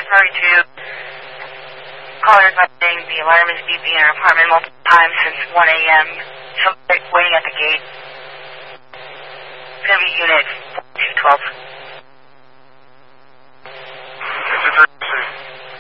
Murray 2. Callers are saying the alarm is beeping in our apartment multiple times since 1 a.m. Somebody